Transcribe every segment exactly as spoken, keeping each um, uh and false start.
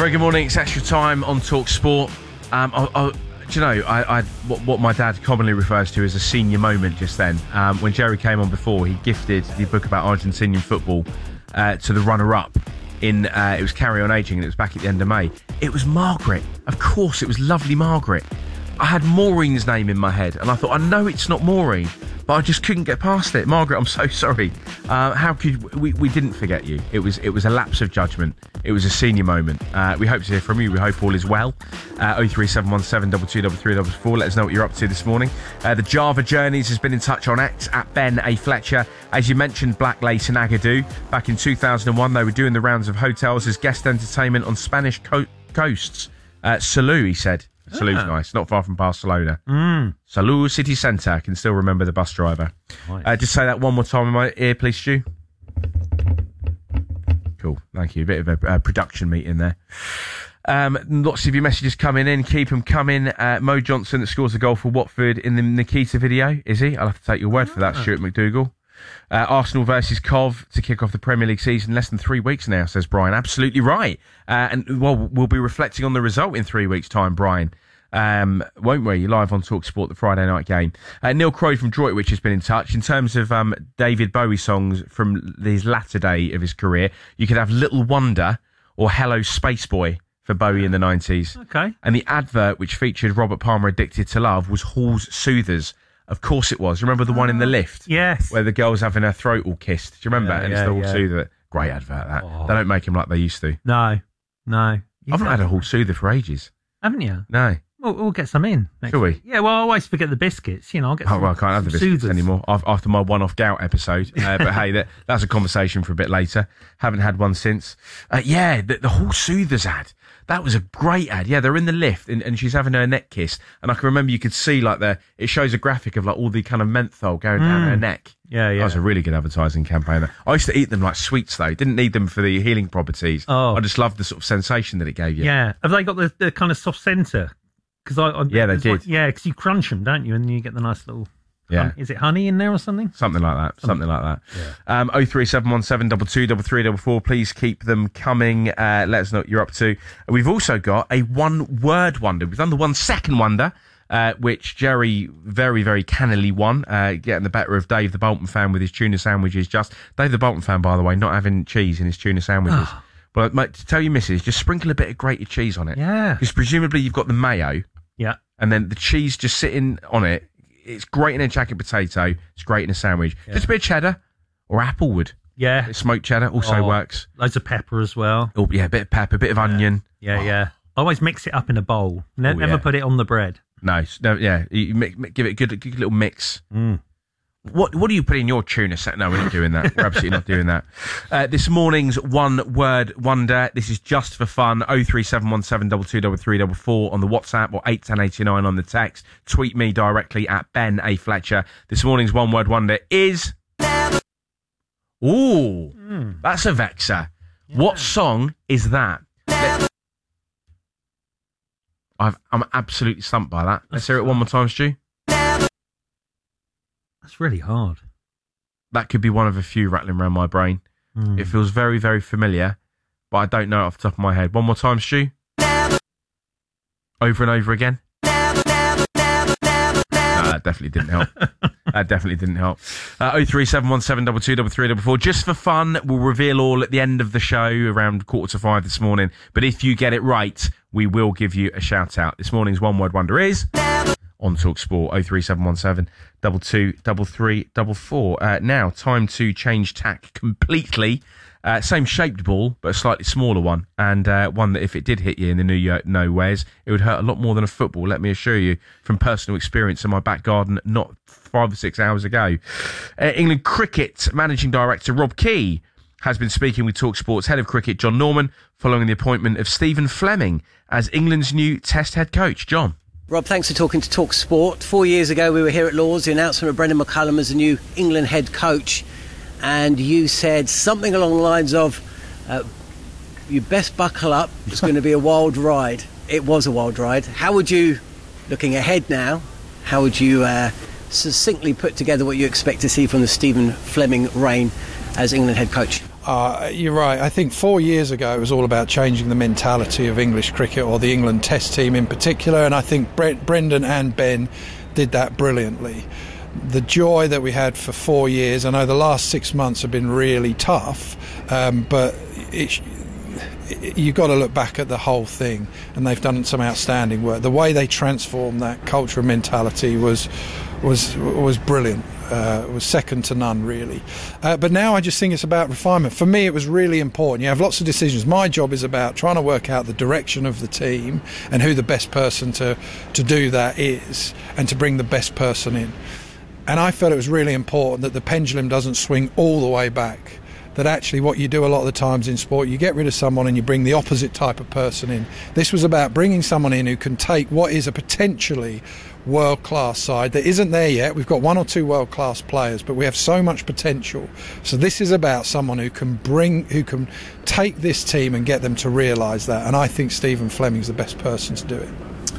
Hello, good morning. It's Extra Time on Talk Sport. Um, I, I, do you know, I, I, what, what my dad commonly refers to as a senior moment just then. Um, when Jerry came on before, he gifted the book about Argentinian football uh, to the runner-up. In uh, it was Carry On Aging, and it was back at the end of May. It was Margaret. Of course, it was lovely Margaret. I had Maureen's name in my head, and I thought, I know it's not Maureen, but I just couldn't get past it. Margaret, I'm so sorry. Uh, how could we? We didn't forget you. It was it was a lapse of judgment. It was a senior moment. Uh, we hope to hear from you. We hope all is well. Uh, oh three seven one seven two two three three four four. Let us know what you're up to this morning. Uh, the Java Journeys has been in touch on X at Ben A Fletcher. As you mentioned, Black Lace and Agadoo. Back in two thousand one, they were doing the rounds of hotels as guest entertainment on Spanish co- coasts. Uh, Salou, he said. Salou's ah. nice, not far from Barcelona. Mm. Salou City Centre. I can still remember the bus driver. Nice. Uh, just say that one more time in my ear, please, Stu. Cool, thank you. A bit of a uh, production meeting there. Um, lots of your messages coming in. Keep them coming. Uh, Mo Johnson that scores a goal for Watford in the Nikita video. Is he? I'll have to take your word ah. for that, Stuart McDougall. Uh, Arsenal versus Cov to kick off the Premier League season. Less than three weeks now, says Brian. Absolutely right. Uh, and well, we'll be reflecting on the result in three weeks' time, Brian. Um, won't we? Live on Talk Sport, the Friday night game. Uh, Neil Croyd from Droitwich has been in touch. In terms of um, David Bowie songs from his latter day of his career, you could have Little Wonder or Hello Space Boy for Bowie in the nineties. Okay. And the advert, which featured Robert Palmer addicted to love, was Hall's Soothers. Of course it was. Remember the one in the lift? Yes. Where the girl's having her throat all kissed. Do you remember? Yeah, and yeah, it's the Hall yeah. Soother. Great advert, that. Oh. They don't make them like they used to. No. No. You I've not had a Hall Soother for ages. Haven't you? No. We'll, we'll get some in. Next Shall we? week. Yeah, well, I always forget the biscuits. You know, I'll get Oh, some, well, I can't have the biscuits soothers. anymore after my one-off gout episode. Uh, but hey, that, that's a conversation for a bit later. Haven't had one since. Uh, yeah, the, the Hall Soothers ad. That was a great ad. Yeah, they're in the lift and, and she's having her neck kissed. And I can remember you could see like the, it shows a graphic of like all the kind of menthol going mm. down her neck. Yeah, yeah. That was a really good advertising campaign. I used to eat them like sweets though. Didn't need them for the healing properties. Oh. I just loved the sort of sensation that it gave you. Yeah. Have they got the, the kind of soft centre? Cause I, I, yeah, they did. Like, yeah, because you crunch them, don't you? And you get the nice little... Yeah. Is it honey in there or something? Something like that. Something, something like that. Yeah. Um, oh three seven one seven two two three three four four. Please keep them coming. Uh, let us know what you're up to. We've also got a one-word wonder. We've done the one-second wonder, uh, which Jerry very, very cannily won, uh, getting the better of Dave the Bolton fan with his tuna sandwiches. Just Dave the Bolton fan, by the way, not having cheese in his tuna sandwiches. But mate, to tell your missus, just sprinkle a bit of grated cheese on it. Yeah. Because presumably you've got the mayo. Yeah. And then the cheese just sitting on it. It's great in a jacket potato. It's great in a sandwich. Yeah. Just a bit of cheddar or applewood. Yeah. Smoked cheddar also oh, works. Loads of pepper as well. Oh, yeah, a bit of pepper, a bit of yeah. onion. Yeah, oh. yeah. I always mix it up in a bowl. Ne- oh, never yeah. put it on the bread. No, no yeah. You mi- give it a good, good little mix. Mm. What What do you put in your tuna set? No, we're not doing that. We're absolutely not doing that. Uh, this morning's one word wonder. This is just for fun. oh three seven one seven two two three three four four on the WhatsApp or eight ten eighty-nine on the text. Tweet me directly at Ben A Fletcher. This morning's one word wonder is. Ooh, mm. that's a vexer. Yeah. What song is that? I've, I'm absolutely stumped by that. Let's hear it one more time, Stu. That's really hard. That could be one of a few rattling around my brain. Mm. It feels very, very familiar, but I don't know it off the top of my head. One more time, Stu. Over and over again. No, that definitely didn't help. That definitely didn't help. Uh, oh three seven one seven two two three three four four. Just for fun, we'll reveal all at the end of the show around quarter to five this morning. But if you get it right, we will give you a shout out. This morning's one word wonder is on Talk Sport. oh three seven one seven two two three three four four. Uh, now, time to change tack completely. Uh, same shaped ball, but a slightly smaller one, and uh, one that if it did hit you in the New York nowheres, it would hurt a lot more than a football, let me assure you, from personal experience in my back garden not five or six hours ago. Uh, England Cricket Managing Director Rob Key has been speaking with TalkSport's head of cricket, John Norman, following the appointment of Stephen Fleming as England's new Test head coach. John. Rob, thanks for talking to Talk Sport. Four years ago, we were here at Lord's, the announcement of Brendan McCullum as the new England head coach, and you said something along the lines of, uh, you best buckle up, it's going to be a wild ride. It was a wild ride. How would you, looking ahead now, how would you uh, succinctly put together what you expect to see from the Stephen Fleming reign as England head coach? Uh, you're right. I think four years ago it was all about changing the mentality of English cricket, or the England Test team in particular, and I think Brent, Brendan and Ben did that brilliantly. The joy that we had for four years, I know the last six months have been really tough, um, but it, it, you've got to look back at the whole thing, and they've done some outstanding work. The way they transformed that culture and mentality was was was brilliant. Uh, was second to none, really. Uh, but now I just think it's about refinement. For me, it was really important. You have lots of decisions. My job is about trying to work out the direction of the team and who the best person to, to do that is, and to bring the best person in. And I felt it was really important that the pendulum doesn't swing all the way back. That actually what you do a lot of the times in sport, you get rid of someone and you bring the opposite type of person in. This was about bringing someone in who can take what is a potentially world-class side that isn't there yet. We've got one or two world-class players, but we have so much potential. So this is about someone who can bring, who can take this team and get them to realise that. And I think Stephen Fleming's the best person to do it.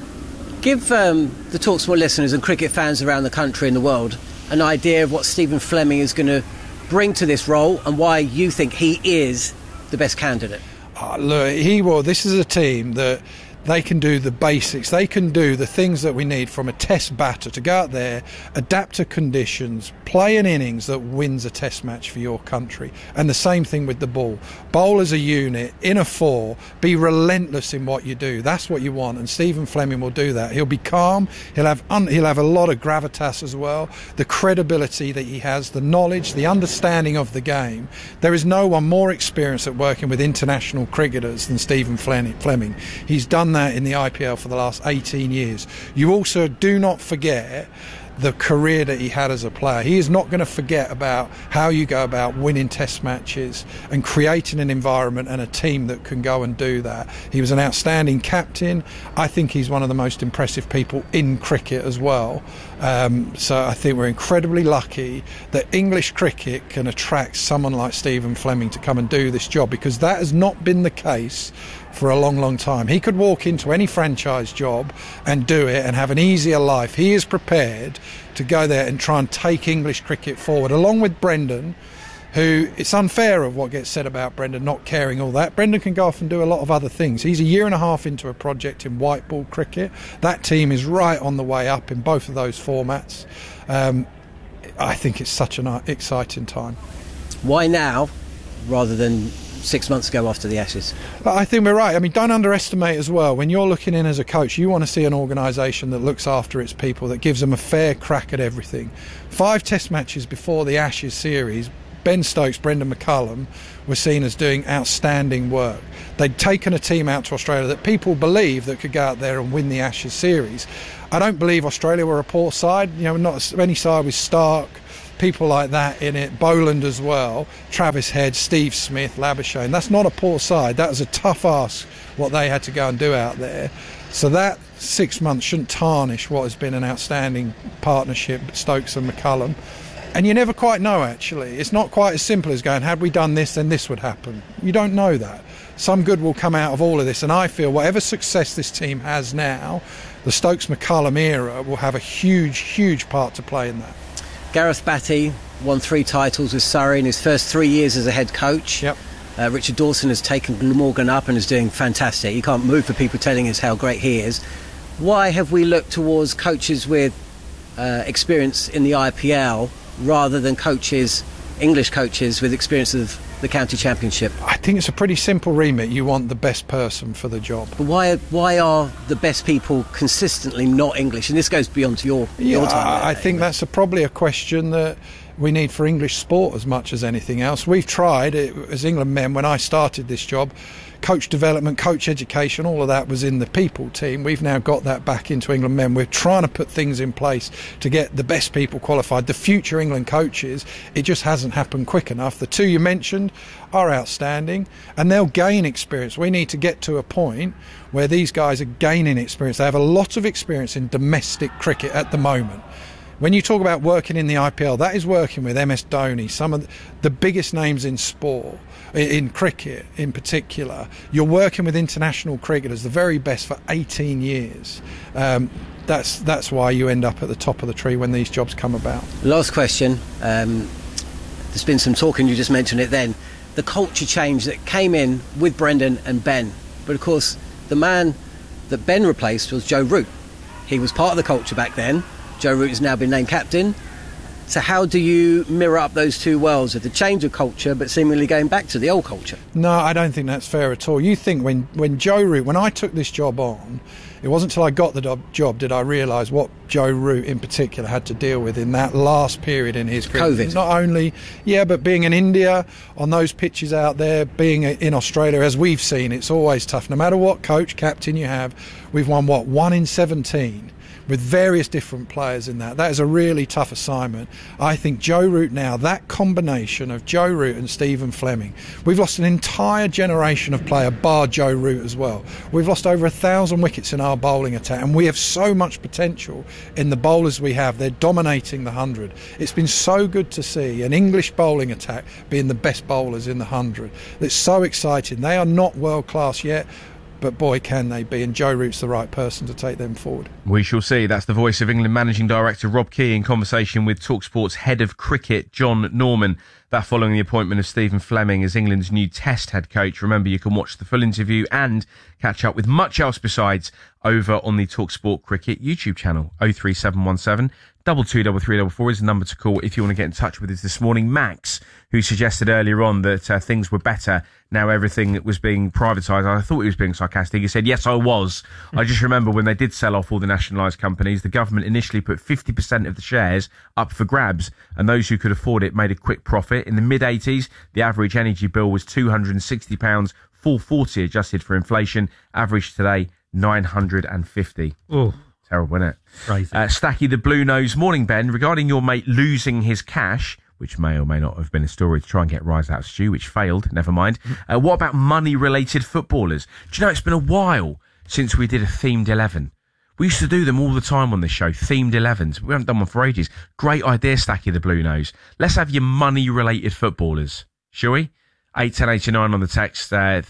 Give um, the TalkSport listeners and cricket fans around the country and the world an idea of what Stephen Fleming is going to bring to this role and why you think he is the best candidate. Oh, look, he will. This is a team that they can do the basics. They can do the things that we need from a test batter to go out there, adapt to conditions, play an innings that wins a test match for your country. And the same thing with the ball. Bowl as a unit, in a four, be relentless in what you do. That's what you want, and Stephen Fleming will do that. He'll be calm, he'll have un- he'll have a lot of gravitas as well, the credibility that he has, the knowledge, the understanding of the game. There is no one more experienced at working with international cricketers than Stephen Fleming. He's done that in the I P L for the last eighteen years. You also do not forget the career that he had as a player. He is not going to forget about how you go about winning test matches and creating an environment and a team that can go and do that. He was an outstanding captain. I think he's one of the most impressive people in cricket as well. Um, so I think we're incredibly lucky that English cricket can attract someone like Stephen Fleming to come and do this job, because that has not been the case for a long, long time. He could walk into any franchise job and do it and have an easier life. He is prepared to go there and try and take English cricket forward, along with Brendan, who, it's unfair of what gets said about Brendan not caring all that. Brendan can go off and do a lot of other things. He's a year and a half into a project in white ball cricket. That team is right on the way up in both of those formats. Um, I think it's such an exciting time. Why now rather than six months ago after the Ashes? I think we're right. I mean, don't underestimate as well, when you're looking in as a coach, you want to see an organisation that looks after its people, that gives them a fair crack at everything. Five test matches before the Ashes series, Ben Stokes, Brendan McCullum were seen as doing outstanding work. They'd taken a team out to Australia that people believe that could go out there and win the Ashes series. I don't believe Australia were a poor side. You know, not any side with Stark, people like that in it, Boland as well, Travis Head, Steve Smith, Labuschagne. That's not a poor side. That was a tough ask, what they had to go and do out there. So that six months shouldn't tarnish what has been an outstanding partnership, Stokes and McCullum. And you never quite know, actually. It's not quite as simple as going, had we done this, then this would happen. You don't know that. Some good will come out of all of this, and I feel whatever success this team has now, the Stokes-McCullum era will have a huge, huge part to play in that. Gareth Batty won three titles with Surrey in his first three years as a head coach. Yep. Uh, Richard Dawson has taken Glamorgan up and is doing fantastic. You can't move for people telling us how great he is. Why have we looked towards coaches with uh, experience in the I P L rather than coaches, English coaches with experience of the county championship? I think it's a pretty simple remit. You want the best person for the job. But why why are the best people consistently not English? And this goes beyond your, yeah, your time. I, I think that's a, probably a question that we need for English sport as much as anything else. We've tried, it, as England men, when I started this job, coach development, coach education, all of that was in the people team. We've now got that back into England men. We're trying to put things in place to get the best people qualified, the future England coaches. It just hasn't happened quick enough. The two you mentioned are outstanding, and they'll gain experience. We need to get to a point where these guys are gaining experience. They have a lot of experience in domestic cricket at the moment. When you talk about working in the I P L, that is working with M S Dhoni, some of the biggest names in sport, in cricket in particular. You're working with international cricketers, the very best, for eighteen years. Um, that's that's why you end up at the top of the tree when these jobs come about. Last question. Um, there's been some talk, and you just mentioned it then, the culture change that came in with Brendan and Ben. But of course, the man that Ben replaced was Joe Root. He was part of the culture back then. Joe Root has now been named captain. So how do you mirror up those two worlds of the change of culture but seemingly going back to the old culture? No, I don't think that's fair at all. You think when, when Joe Root, when I took this job on, it wasn't until I got the job did I realise what Joe Root in particular had to deal with in that last period in his career. COVID. Not only, yeah, but being in India, on those pitches out there, being in Australia, as we've seen, it's always tough. No matter what coach, captain you have, we've won, what, one in seventeen. With various different players in that. That is a really tough assignment. I think Joe Root now, that combination of Joe Root and Stephen Fleming, we've lost an entire generation of player, bar Joe Root as well. We've lost over a thousand wickets in our bowling attack, and we have so much potential in the bowlers we have. They're dominating the hundred. It's been so good to see an English bowling attack being the best bowlers in the hundred. It's so exciting. They are not world class yet, but boy, can they be, and Joe Root's the right person to take them forward. We shall see. That's the voice of England Managing Director Rob Key in conversation with TalkSport's Head of Cricket, John Norman. That following the appointment of Stephen Fleming as England's new Test head coach. Remember, you can watch the full interview and catch up with much else besides over on the TalkSport Cricket YouTube channel. oh three seven one seven, two two three three four four is the number to call if you want to get in touch with us this morning. Max, who suggested earlier on that uh, things were better now everything was being privatised. I thought he was being sarcastic. He said, yes, I was. I just remember when they did sell off all the nationalised companies, the government initially put fifty percent of the shares up for grabs, and those who could afford it made a quick profit. In the mid-eighties, the average energy bill was two hundred sixty pounds, four forty adjusted for inflation. Average today, nine hundred fifty. Oh, terrible, isn't it? Crazy. Uh, Stacky the Blue Nose. Morning, Ben. Regarding your mate losing his cash, which may or may not have been a story to try and get rise out of Stu, which failed, never mind. Uh, what about money-related footballers? Do you know, it's been a while since we did a themed eleven. We used to do them all the time on this show, themed elevens. We haven't done one for ages. Great idea, Stacky the Blue Nose. Let's have your money-related footballers, shall we? eight ten eighty-nine on the text, uh,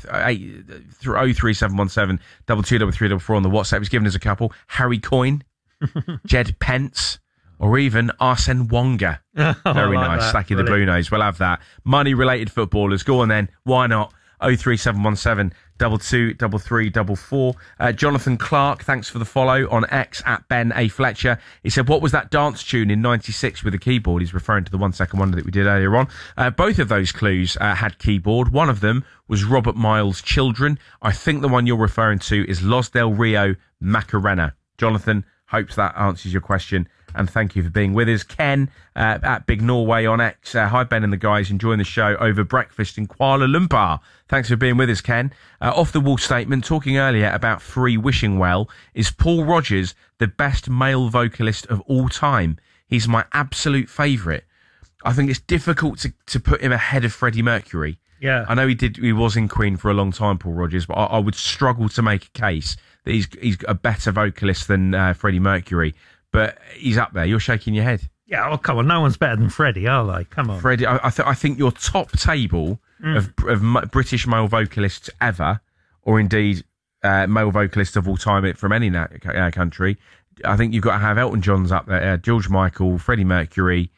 oh three seven one seven, two two three three four on the WhatsApp. He's given us a couple. Harry Coyne, Jed Pence, or even Arsene Wenger. Very like nice. That. Stacky the Blue Nose. We'll have that. Money-related footballers. Go on then. Why not? oh three seven one seven, two two three three four four. Uh, Jonathan Clark, thanks for the follow on X at Ben A. Fletcher. He said, what was that dance tune in ninety-six with the keyboard? He's referring to the one second wonder that we did earlier on. Uh, both of those clues uh, had keyboard. One of them was Robert Miles' Children. I think the one you're referring to is Los Del Rio Macarena. Jonathan, hopes that answers your question. And thank you for being with us. Ken uh, at Big Norway on X. Uh, hi, Ben and the guys. Enjoying the show over breakfast in Kuala Lumpur. Thanks for being with us, Ken. Uh, off the wall statement, talking earlier about Free Wishing Well. Is Paul Rodgers the best male vocalist of all time? He's my absolute favourite. I think it's difficult to, to put him ahead of Freddie Mercury. Yeah. I know he did. He was in Queen for a long time, Paul Rodgers, but I, I would struggle to make a case that he's he's a better vocalist than uh, Freddie Mercury. But he's up there. You're shaking your head. Yeah, oh, come on. No one's better than Freddie, are they? Come on. Freddie, I, I, th- I think your top table mm. of, of m- British male vocalists ever, or indeed uh, male vocalists of all time from any na- uh, country, I think you've got to have Elton John's up there, uh, George Michael, Freddie Mercury,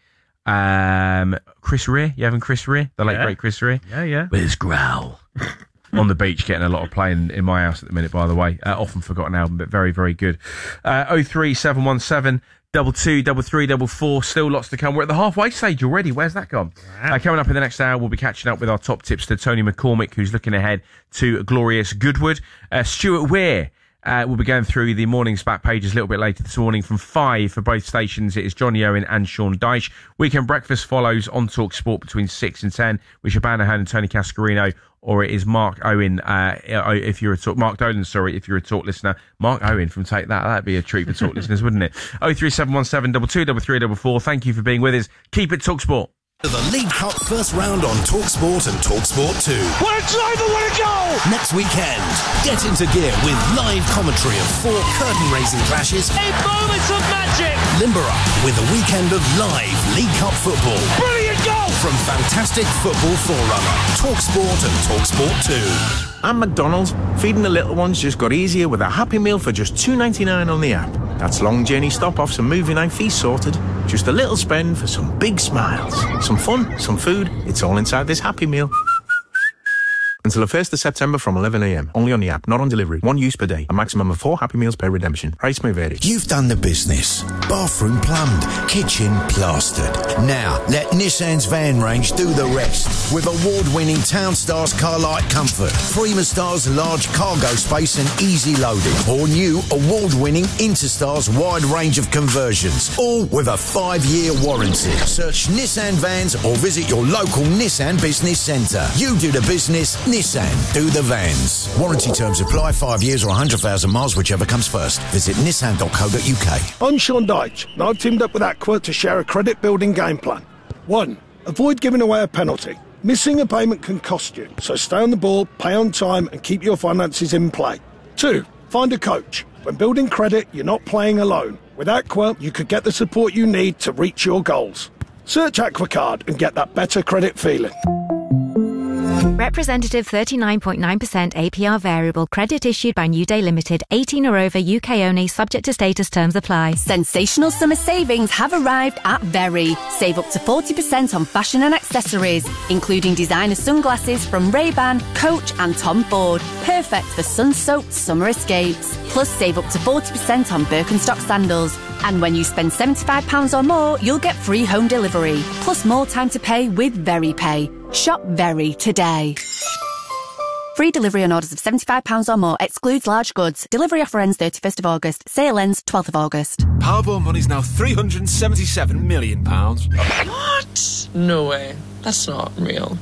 um, Chris Rea. You having Chris Rea? The late, yeah. great Chris Rea? Yeah, yeah. With his growl. On the beach, getting a lot of play in, in my house at the minute, by the way. Uh, often forgotten album, but very, very good. Uh, oh three seven one seven, two two three three four. Still lots to come. We're at the halfway stage already. Where's that gone? Uh, coming up in the next hour, we'll be catching up with our top tipster, Tony McCormick, who's looking ahead to glorious Goodwood. Uh, Stuart Weir. Uh, we'll be going through the morning's back pages a little bit later this morning from five for both stations. It is Johnny Owen and Sean Dyche. Weekend Breakfast follows on Talk Sport between six and ten with Shabana Hearn and Tony Cascarino, or it is Mark Owen, uh, if you're a talk, Mark Dolan, sorry, if you're a talk listener. Mark Owen from Take That. That'd be a treat for talk listeners, wouldn't it? oh three seven one seven, two two three three four. Thank you for being with us. Keep it Talk Sport. The League Cup first round on TalkSport and TalkSport two. What a driver, what a goal! Next weekend, get into gear with live commentary of four curtain-raising clashes. In moments of magic! Limber up with a weekend of live League Cup football. Brilliant goal! From fantastic football forerunner, TalkSport and TalkSport two. And McDonald's, feeding the little ones just got easier with a Happy Meal for just two ninety-nine on the app. That's long journey stop-offs and movie night fees sorted. Just a little spend for some big smiles. Some fun, some food, it's all inside this Happy Meal. Until the first of September from eleven a m. Only on the app, not on delivery. One use per day. A maximum of four Happy Meals per redemption. Price may vary. You've done the business. Bathroom plumbed. Kitchen plastered. Now, let Nissan's van range do the rest. With award-winning Townstars Car-Light Comfort, Prima Star's large cargo space and easy loading. Or new award-winning Interstar's wide range of conversions. All with a five-year warranty. Search Nissan Vans or visit your local Nissan Business Centre. You do the business, Nissan do the vans. Warranty terms apply, five years or one hundred thousand miles, whichever comes first. Visit nissan dot co dot u k. I'm Sean Dyche, and I've teamed up with Aqua to share a credit-building game plan. One, avoid giving away a penalty. Missing a payment can cost you, so stay on the ball, pay on time, and keep your finances in play. Two, find a coach. When building credit, you're not playing alone. With Aqua, you could get the support you need to reach your goals. Search AquaCard and get that better credit feeling. Representative thirty-nine point nine percent A P R variable credit issued by New Day Limited, eighteen or over, U K only, subject to status, terms apply. Sensational summer savings have arrived at Very. Save up to forty percent on fashion and accessories, including designer sunglasses from Ray-Ban, Coach and Tom Ford. Perfect for sun-soaked summer escapes. Plus save up to forty percent on Birkenstock sandals. And when you spend seventy-five pounds or more, you'll get free home delivery. Plus more time to pay with Very Pay. Shop Very today. Free delivery on orders of seventy-five pounds or more. Excludes large goods. Delivery offer ends thirty-first of August. Sale ends twelfth of August. Powerball money's now three hundred seventy-seven million pounds. What? No way. That's not real.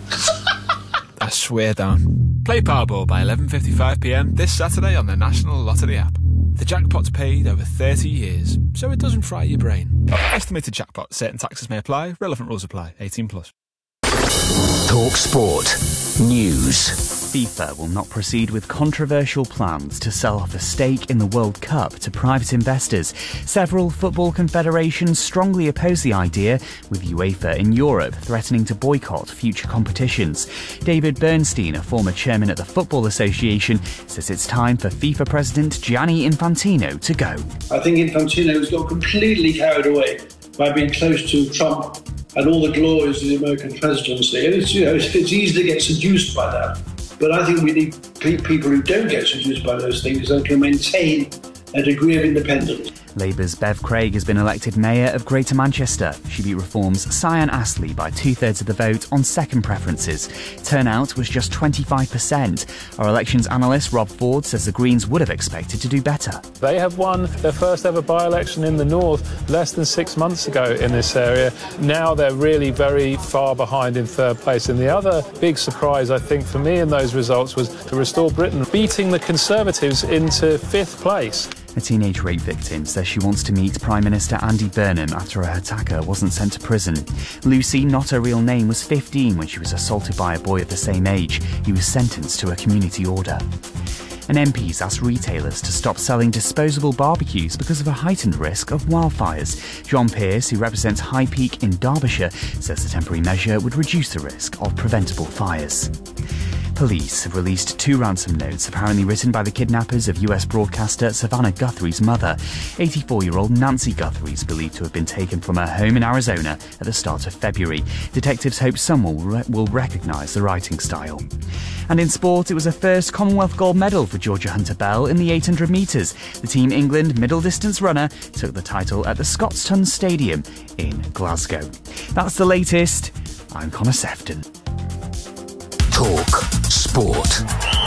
I swear down. Play Powerball by eleven fifty-five p m this Saturday on the National Lottery app. The jackpot's paid over thirty years, so it doesn't fry your brain. Estimated jackpot. Certain taxes may apply. Relevant rules apply. eighteen plus. Talk Sport News. FIFA will not proceed with controversial plans to sell off a stake in the World Cup to private investors. Several football confederations strongly oppose the idea, with UEFA in Europe threatening to boycott future competitions. David Bernstein, a former chairman at the Football Association, says it's time for FIFA President Gianni Infantino to go. I think Infantino's got completely carried away by being close to Trump and all the glories of the American presidency. And it's, you know, it's, it's easy to get seduced by that. But I think we need pe- people who don't get seduced by those things and can maintain a degree of independence. Labour's Bev Craig has been elected Mayor of Greater Manchester. She beat Reform's Cyan Astley by two-thirds of the vote on second preferences. Turnout was just twenty-five percent. Our elections analyst Rob Ford says the Greens would have expected to do better. They have won their first ever by-election in the north less than six months ago in this area. Now they're really very far behind in third place. And the other big surprise, I think, for me in those results was to Restore Britain beating the Conservatives into fifth place. A teenage rape victim says she wants to meet Prime Minister Andy Burnham after her attacker wasn't sent to prison. Lucy, not her real name, was fifteen when she was assaulted by a boy of the same age. He was sentenced to a community order. And M Ps asked retailers to stop selling disposable barbecues because of a heightened risk of wildfires. John Pearce, who represents High Peak in Derbyshire, says the temporary measure would reduce the risk of preventable fires. Police have released two ransom notes apparently written by the kidnappers of U S broadcaster Savannah Guthrie's mother. eighty-four-year-old Nancy Guthrie is believed to have been taken from her home in Arizona at the start of February. Detectives hope someone will, re- will recognise the writing style. And in sport, it was a first Commonwealth gold medal for Georgia Hunter-Bell in the eight hundred metres. The Team England middle distance runner took the title at the Scottstoun Stadium in Glasgow. That's the latest. I'm Connor Sefton. Talk Sport.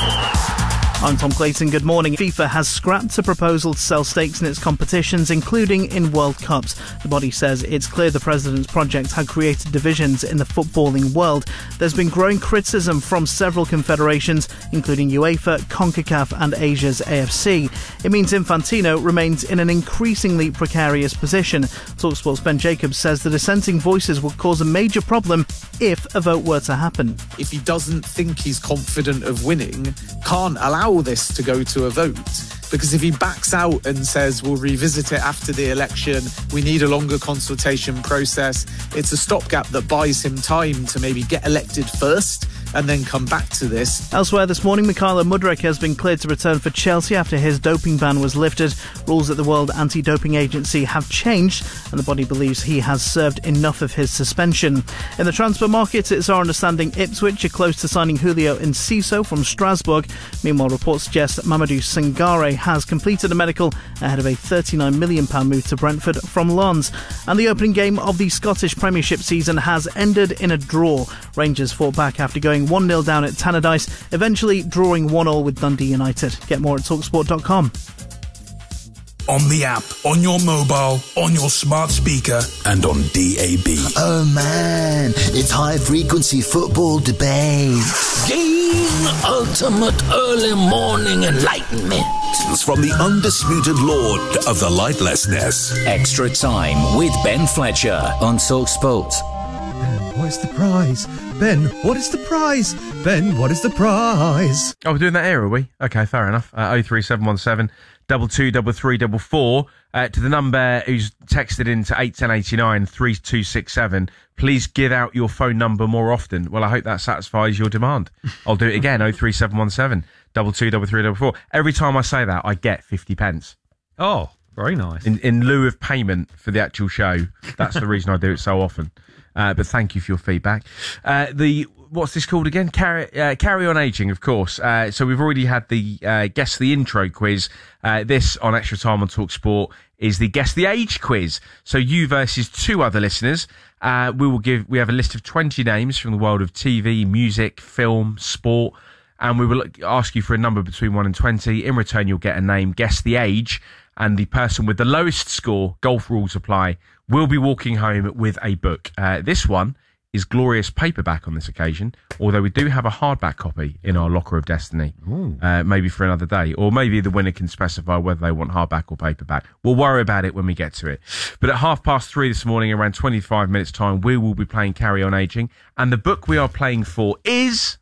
I'm Tom Clayton. Good morning. FIFA has scrapped a proposal to sell stakes in its competitions, including in World Cups. The body says it's clear the president's project had created divisions in the footballing world. There's been growing criticism from several confederations, including UEFA, CONCACAF and Asia's A F C. It means Infantino remains in an increasingly precarious position. TalkSport's Ben Jacobs says the dissenting voices will cause a major problem if a vote were to happen. If he doesn't think he's confident of winning, can't allow this to go to a vote, because if he backs out and says we'll revisit it after the election, we need a longer consultation process, it's a stopgap that buys him time to maybe get elected first and then come back to this. Elsewhere this morning, Mykhailo Mudryk has been cleared to return for Chelsea after his doping ban was lifted. Rules at the World Anti-Doping Agency have changed, and the body believes he has served enough of his suspension. In the transfer market, it's our understanding Ipswich are close to signing Julio Enciso from Strasbourg. Meanwhile, reports suggest that Mamadou Sangare has completed a medical ahead of a thirty-nine million pounds move to Brentford from Lens. And the opening game of the Scottish Premiership season has ended in a draw. Rangers fought back after going one nil down at Tannadice, eventually drawing one all with Dundee United. Get more at talksport dot com. On the app, on your mobile, on your smart speaker, and on D A B. Oh man, it's high frequency football debate. Gain ultimate early morning enlightenment. From the undisputed lord of the lightlessness. Extra Time with Ben Fletcher on talkSPORT. What is the prize? Ben, what is the prize? Ben, what is the prize? Oh, we're doing that here, are we? Okay, fair enough. Uh, oh three seven one seven, double two, double three, double four. Uh, to the number who's texted in to eight ten eighty-nine, three two six seven. Please give out your phone number more often. Well, I hope that satisfies your demand. I'll do it again, oh three seven one seven, double two, double three, double four. Every time I say that, I get fifty pence. Oh, very nice. In, in lieu of payment for the actual show. That's the reason I do it so often. Uh, but thank you for your feedback. Uh, the what's this called again? Carry, uh, carry on aging, of course. Uh, so we've already had the uh, Guess the Intro quiz. Uh, this on Extra Time on talkSPORT is the Guess the Age quiz. So you versus two other listeners. Uh, we will give. We have a list of twenty names from the world of T V, music, film, sport, and we will ask you for a number between one and twenty. In return, you'll get a name. Guess the age, and the person with the lowest score, golf rules apply, will be walking home with a book. Uh, this one is glorious paperback on this occasion, although we do have a hardback copy in our locker of destiny, uh, maybe for another day, or maybe the winner can specify whether they want hardback or paperback. We'll worry about it when we get to it. But at half past three this morning, around twenty-five minutes time, we will be playing Carry On Aging, and the book we are playing for is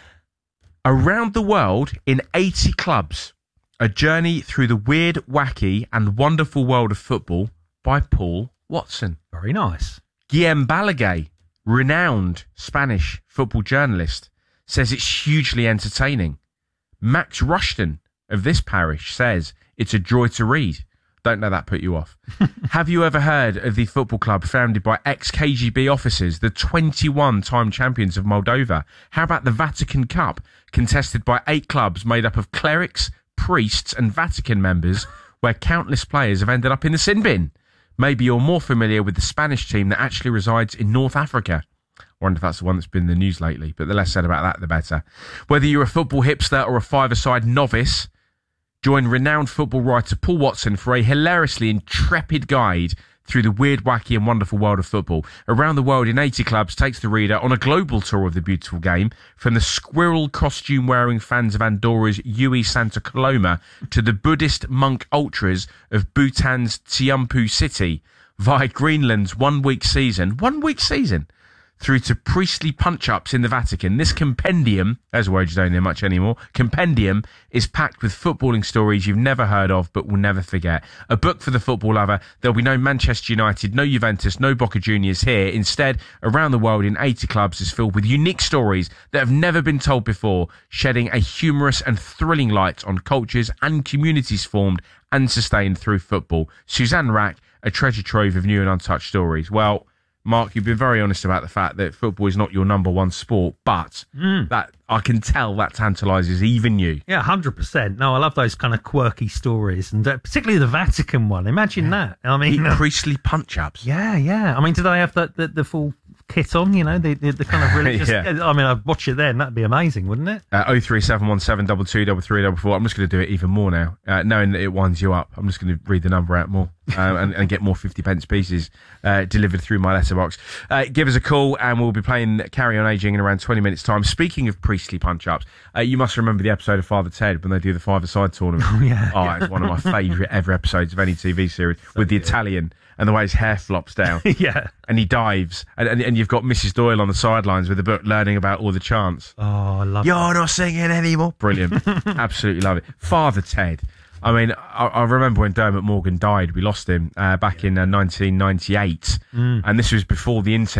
Around the World in eighty Clubs, A Journey Through the Weird, Wacky and Wonderful World of Football by Paul Watson. Very nice. Guillem Balaguer, renowned Spanish football journalist, says it's hugely entertaining. Max Rushton of this parish says it's a joy to read. Don't let that put you off. Have you ever heard of the football club founded by ex-K G B officers, the twenty-one time champions of Moldova? How about the Vatican Cup, contested by eight clubs made up of clerics, priests and Vatican members, where countless players have ended up in the sin bin? Maybe you're more familiar with the Spanish team that actually resides in North Africa. I wonder if that's the one that's been in the news lately, but the less said about that, the better. Whether you're a football hipster or a five-a-side novice, join renowned football writer Paul Watson for a hilariously intrepid guide through the weird, wacky and wonderful world of football. Around the World in eighty Clubs takes the reader on a global tour of the beautiful game, from the squirrel costume-wearing fans of Andorra's Ui Santa Coloma to the Buddhist monk ultras of Bhutan's Thimphu City, via Greenland's one-week season, one-week season, through to priestly punch-ups in the Vatican. This compendium, as a word you don't hear much anymore, compendium is packed with footballing stories you've never heard of but will never forget. A book for the football lover. There'll be no Manchester United, no Juventus, no Boca Juniors here. Instead, Around the World in eighty Clubs is filled with unique stories that have never been told before, shedding a humorous and thrilling light on cultures and communities formed and sustained through football. Suzanne Rack, a treasure trove of new and untouched stories. Well, Mark, you've been very honest about the fact that football is not your number one sport, but mm. that I can tell that tantalises even you. Yeah, one hundred percent. No, I love those kind of quirky stories, and uh, particularly the Vatican one. Imagine yeah. that. I mean, uh, priestly punch-ups. Yeah, yeah. I mean, do they have the, the, the full kit on, you know, the, the, the kind of religious... yeah. I mean, I'd watch it then. That'd be amazing, wouldn't it? Uh, oh three seven one seven, double two, double three, double four. I'm just going to do it even more now, uh, knowing that it winds you up. I'm just going to read the number out more uh, and, and get more fifty pence pieces uh, delivered through my letterbox. Uh, give us a call and we'll be playing Carry On Aging in around twenty minutes' time. Speaking of priestly punch-ups, uh, you must remember the episode of Father Ted when they do the five-a-side tournament. Oh, yeah. Oh, it's one of my favourite ever episodes of any T V series, so with the good. Italian and the way his hair flops down. Yeah. And he dives. And, and and you've got Missus Doyle on the sidelines with the book learning about all the chants. Oh, I love it. You're that. Not singing anymore. Brilliant. Absolutely love it. Father Ted. I mean, I, I remember when Dermot Morgan died, we lost him uh, back yeah. in uh, nineteen ninety-eight. Mm. And this was before the internet.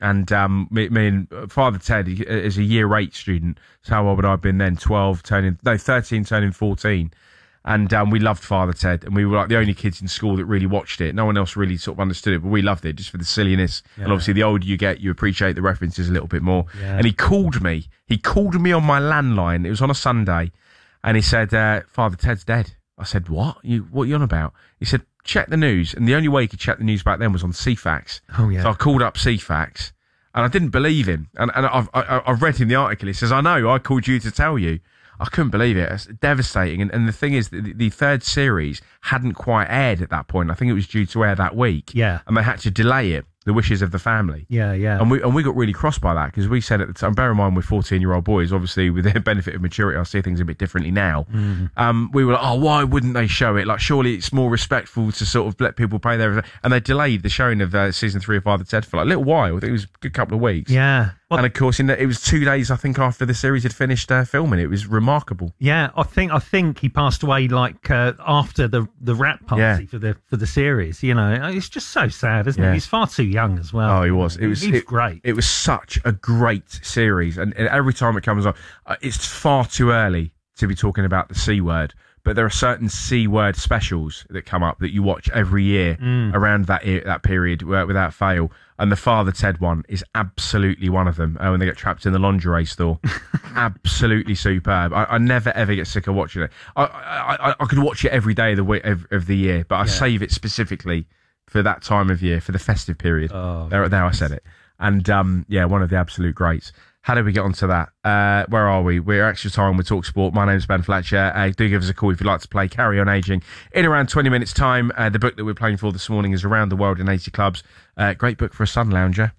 And um, me, me and Father Ted he, is a year eight student. So how old would I have been then? twelve, turning, no, thirteen, turning fourteen. And um, we loved Father Ted, and we were like the only kids in school that really watched it. No one else really sort of understood it, but we loved it just for the silliness. Yeah. And obviously, the older you get, you appreciate the references a little bit more. Yeah. And he called me. He called me on my landline. It was on a Sunday, and he said, uh, "Father Ted's dead." I said, "What? You what are you on about?" He said, "Check the news." And the only way you could check the news back then was on C FAX. Oh yeah. So I called up C FAX, and I didn't believe him. And and I've I, I've read in the article. He says, "I know. I called you to tell you." I couldn't believe it. It's devastating. And, and the thing is, the, the third series hadn't quite aired at that point. I think it was due to air that week. Yeah. And they had to delay it, the wishes of the family. Yeah, yeah. And we and we got really cross by that because we said at the time, bear in mind we're fourteen-year-old boys, obviously with the benefit of maturity, I see things a bit differently now. Mm. Um, we were like, oh, why wouldn't they show it? Like, surely it's more respectful to sort of let people pay their... And they delayed the showing of uh, season three of Father Ted for like a little while. I think it was a good couple of weeks. Yeah. Well, and of course, in the, it was two days, I think, after the series had finished uh, filming. It was remarkable. Yeah, I think I think he passed away like uh, after the the wrap party Yeah. for the for the series. You know, it's just so sad, isn't Yeah. it? He's far too young as well. Oh, he was. It was, He was it, great. It was such a great series, and, and every time it comes on, uh, it's far too early to be talking about the C word. But there are certain C word specials that come up that you watch every year Mm. around that e- that period uh, without fail. And the Father Ted one is absolutely one of them. Uh, when they get trapped in the lingerie store, absolutely superb. I, I never ever get sick of watching it. I I, I, I could watch it every day of the week, of, of the year, but I Yeah. save it specifically for that time of year, for the festive period. Oh, there, there, I said it. And um, yeah, one of the absolute greats. How did we get onto that? Uh, where are we? We're extra time with Talk Sport. My name's Ben Fletcher. Uh, do give us a call if you'd like to play Carry On Aging. In around twenty minutes' time, uh, the book that we're playing for this morning is Around the World in eighty Clubs. Uh, great book for a sun lounger.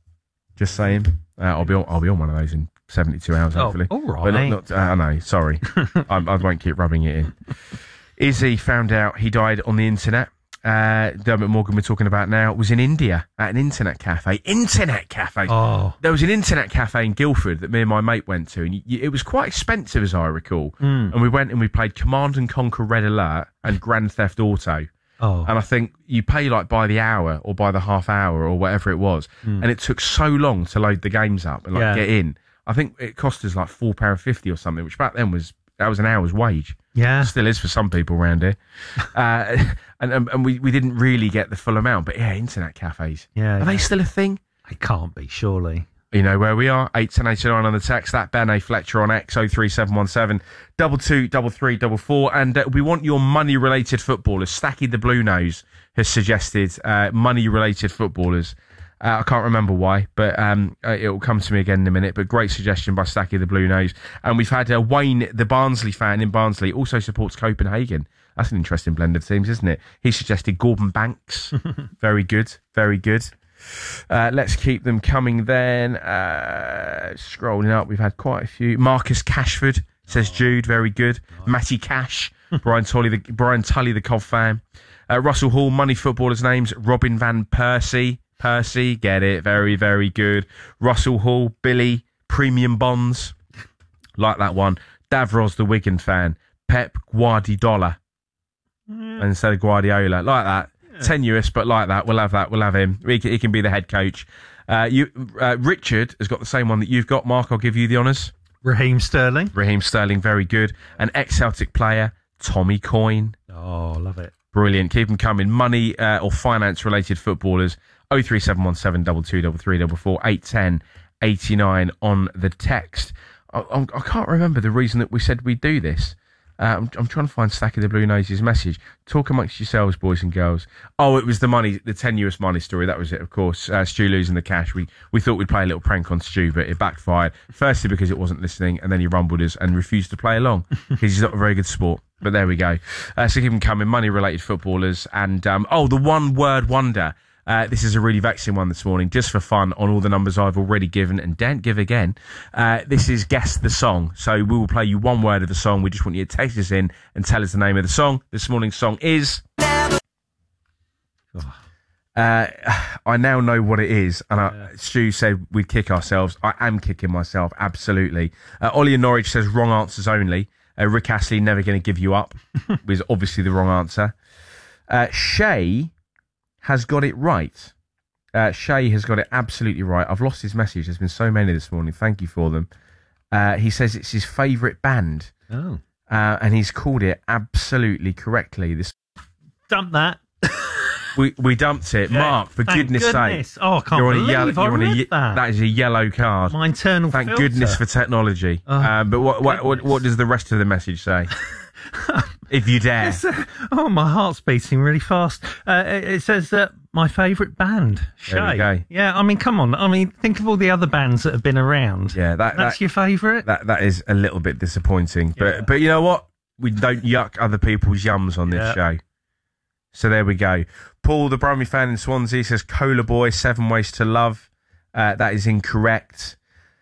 Just saying. Uh, I'll be on, I'll be on one of those in seventy-two hours, Oh, hopefully. all right. But not, not, uh, I know, sorry. I, I won't keep rubbing it in. Izzy found out he died on the internet. Uh, Dermot Morgan we're talking about now was in India at an internet cafe. Internet cafe. Oh. There was an internet cafe in Guildford that me and my mate went to, and y- y- it was quite expensive, as I recall. Mm. And we went and we played Command and Conquer Red Alert and Grand Theft Auto. Oh. And I think you pay like by the hour or by the half hour or whatever it was. Mm. And it took so long to load the games up and like Yeah. get in. I think it cost us like four pounds fifty or something, which back then was, that was an hour's wage. Yeah. Still is for some people around here. Uh, and and, and we, we didn't really get the full amount. But yeah, internet cafes. Yeah. Are yeah. they still a thing? They can't be, surely. You know where we are. eight ten eight nine on the text. That Ben A. Fletcher on X oh three seven one seven double two double three double four. And uh, we want your money related footballers. Stacky the Blue Nose has suggested uh, money related footballers. Uh, I can't remember why, but um, uh, it will come to me again in a minute. But great suggestion by Stacky the Blue Nose. And we've had uh, Wayne, the Barnsley fan in Barnsley, also supports Copenhagen. That's an interesting blend of teams, isn't it? He suggested Gordon Banks. Very good, very good. Uh, let's keep them coming then. Uh, scrolling up, we've had quite a few. Marcus Cashford, says Jude, very good. Matty Cash, Brian Tully, the, Brian Tully, the Cov fan. Uh, Russell Hall, money footballers' names. Robin Van Persie. Percy, get it, very, very good. Russell Hall, Billy, Premium Bonds, like that one. Davros, the Wigan fan. Pep Guardiola, Mm. instead of Guardiola, like that. Yeah. Tenuous, but like that. We'll have that. We'll have him. He can, he can be the head coach. Uh, you, uh, Richard has got the same one that you've got. Mark, I'll give you the honours. Raheem Sterling. Raheem Sterling, very good. An ex-Celtic player, Tommy Coyne. Oh, love it. Brilliant. Keep them coming. Money uh, or finance-related footballers. oh three seven one seven two two three three four four eight ten eighty-nine on the text. I, I, I can't remember the reason that we said we'd do this. Uh, I'm, I'm trying to find Stacky the Blue Nose's message. Talk amongst yourselves, boys and girls. Oh, it was the money, the tenuous money story. That was it, of course. Uh, Stu losing the cash. We we thought we'd play a little prank on Stu, but it backfired. Firstly, because it wasn't listening, and then he rumbled us and refused to play along because he's not a very good sport. But there we go. Uh, so keep them coming. Money-related footballers. And, um, oh, the one-word wonder. Uh, this is a really vexing one this morning, just for fun, on all the numbers I've already given and daren't give again. Uh, this is Guess the Song. So we will play you one word of the song. We just want you to text us in and tell us the name of the song. This morning's song is... Uh, I now know what it is. And I, Stu said we'd kick ourselves. I am kicking myself, absolutely. Uh, Ollie in Norwich says wrong answers only. Uh, Rick Astley, never going to give you up, was obviously the wrong answer. Uh, Shay... has got it right. Uh, Shay has got it absolutely right. I've lost his message. There's been so many this morning. Thank you for them. Uh, he says it's his favourite band. Oh. Uh, and he's called it absolutely correctly. This Dump that. we we dumped it. Yeah, Mark, for thank goodness, goodness. sake. Oh, I can't you're on believe a yellow, I you're on a, read ye- that. That is a yellow card. My internal Thank filter. goodness for technology. Oh, um, but what what, what what does the rest of the message say? If you dare. It's, uh, oh, my heart's beating really fast. Uh, it, it says uh, my favourite band, Shay. There we go. Yeah, I mean, come on. I mean, think of all the other bands that have been around. Yeah, that, that's that, your favourite. That that is a little bit disappointing. But Yeah. but you know what? We don't yuck other people's yums on this Yeah. show. So there we go. Paul, the Brummy fan in Swansea, says Cola Boy, Seven Ways to Love. Uh, that is incorrect.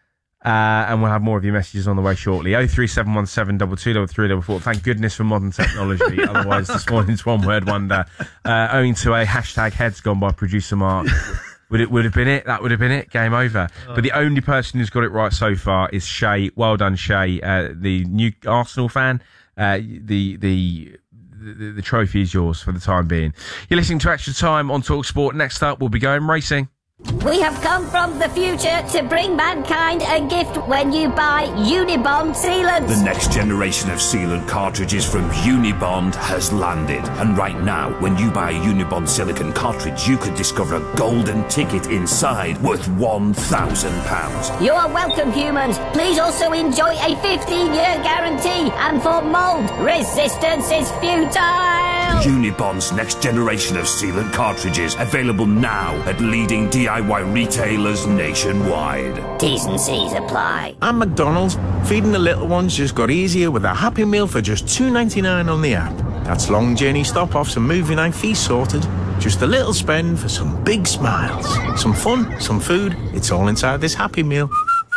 Uh, and we'll have more of your messages on the way shortly. oh three seven one seven two two three three four. Thank goodness for modern technology. Otherwise, this morning's one word wonder. Uh, owing to a hashtag heads gone by producer Mark. Would it would have been it? That would have been it. Game over. Oh. But the only person who's got it right so far is Shay. Well done, Shay. Uh, the new Arsenal fan. Uh, the the. The, the trophy is yours for the time being. You're listening to Extra Time on Talk Sport. Next up, we'll be going racing. We have come from the future to bring mankind a gift when you buy Unibond sealants. The next generation of sealant cartridges from Unibond has landed. And right now, when you buy a Unibond silicone cartridge, you could discover a golden ticket inside worth one thousand pounds. You are welcome, humans. Please also enjoy a fifteen-year guarantee. And for mould, resistance is futile. Unibond's next generation of sealant cartridges, available now at leading D I Y retailers nationwide. T's and C's apply. At McDonald's, feeding the little ones just got easier with a Happy Meal for just two ninety-nine on the app. That's long journey stop-offs and movie night fees sorted. Just a little spend for some big smiles. Some fun, some food. It's all inside this Happy Meal.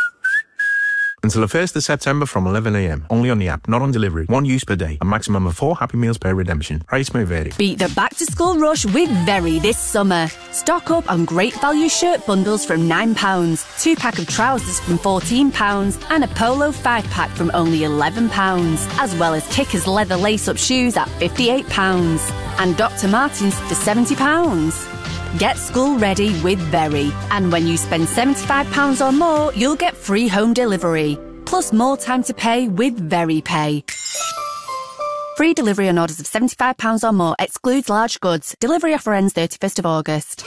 Until the first of September from eleven a m. Only on the app, not on delivery. One use per day. A maximum of four Happy Meals per redemption. Price may vary. Beat the back-to-school rush with Very this summer. Stock up on great value shirt bundles from nine pounds, two-pack of trousers from fourteen pounds, and a polo five-pack from only eleven pounds, as well as Kickers leather lace-up shoes at fifty-eight pounds, and Doctor Martens for seventy pounds. Get school ready with Very, and when you spend seventy-five pounds or more, you'll get free home delivery, plus more time to pay with Very Pay. Free delivery on orders of seventy-five pounds or more, excludes large goods. Delivery offer ends thirty-first of August.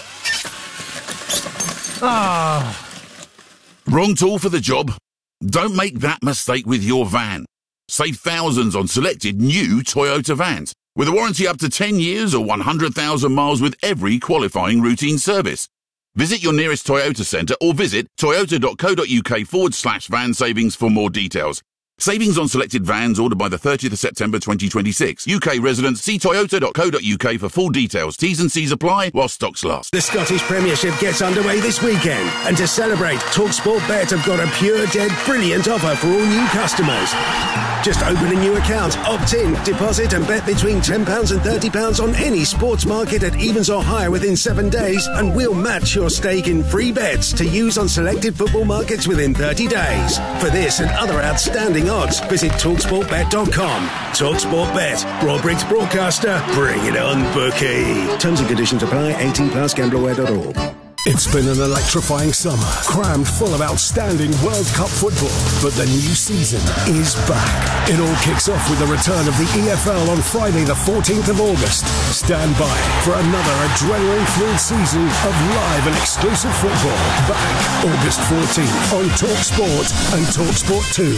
Ah. Wrong tool for the job? Don't make that mistake with your van. Save thousands on selected new Toyota vans, with a warranty up to ten years or one hundred thousand miles with every qualifying routine service. Visit your nearest Toyota centre or visit toyota.co.uk forward slash van savings for more details. Savings on selected vans ordered by the thirtieth of September twenty twenty-six. U K residents, see toyota.co.uk for full details. T's and C's apply while stocks last. The Scottish Premiership gets underway this weekend, and to celebrate, TalkSport Bet have got a pure, dead, brilliant offer for all new customers. Just open a new account, opt in, deposit and bet between ten pounds and thirty pounds on any sports market at evens or higher within seven days, and we'll match your stake in free bets to use on selected football markets within thirty days. For this and other outstanding odds, visit talk sport bet dot com. TalkSport Bet, Broadbricks broadcaster, bring it on, bookie. Terms and conditions apply, eighteen plus, gambler aware dot org. It's been an electrifying summer, crammed full of outstanding World Cup football. But the new season is back. It all kicks off with the return of the E F L on Friday the fourteenth of August. Stand by for another adrenaline-filled season of live and exclusive football. Back August fourteenth on TalkSport and TalkSport two.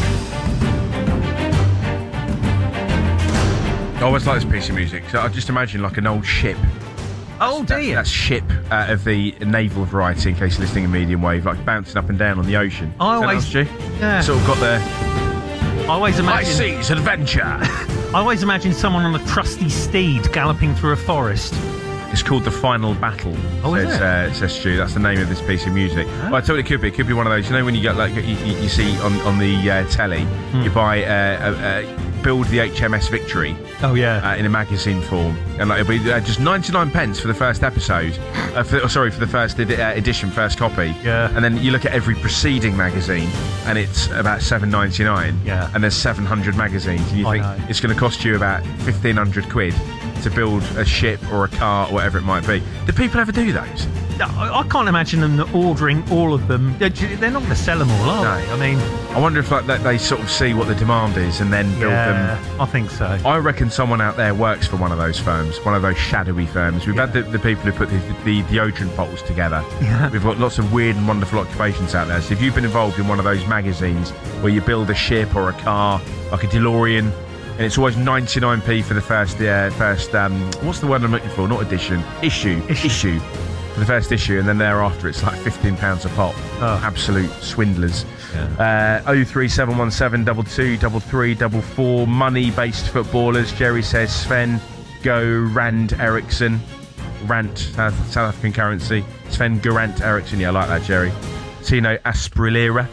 I always like this piece of music. So I just imagine like an old ship. Oh dear. That, that's ship uh, of the naval variety, in case you're listening in medium wave, like bouncing up and down on the ocean. I always, you? yeah. Sort of got the I always imagine high seas adventure. I always imagine someone on a trusty steed galloping through a forest. It's called The Final Battle. Oh, says, is it? Uh, says Stu. That's the name of this piece of music. Huh? Well, I told you it could be. It could be one of those. You know when you get like you, you, you see on on the uh, telly, Hmm. you buy uh, uh, uh, build the H M S Victory. Oh yeah, uh, in a magazine form, and like it'll be uh, just ninety-nine pence for the first episode. Uh, for, oh, sorry, for the first ed- uh, edition, first copy. Yeah. And then you look at every preceding magazine, and it's about seven ninety-nine. Yeah. And there's seven hundred magazines, and you I think know. it's going to cost you about fifteen hundred quid to build a ship or a car or whatever it might be. Do people ever do those? I, I can't imagine them ordering all of them. They're, they're not going to sell them all, are No. they? I mean, I wonder if like that they sort of see what the demand is and then build yeah, them. I think so. I reckon someone out there works for one of those firms, one of those shadowy firms. We've had the, the people who put the, the deodorant bottles together. Yeah. We've got lots of weird and wonderful occupations out there. So if you've been involved in one of those magazines where you build a ship or a car, like a DeLorean, and it's always ninety-nine p for the first, uh, first um, what's the word I'm looking for? Not edition, issue, issue, issue for the first issue, and then thereafter it's like fifteen pounds a pop. Oh. Absolute swindlers. Yeah. Uh, oh three seven one seven double two double three double four. Money-based footballers. Jerry says Sven Rand Eriksson. Rant, South, South African currency. Sven Gerant Eriksson. Yeah, I like that, Jerry. Tino Asprilera.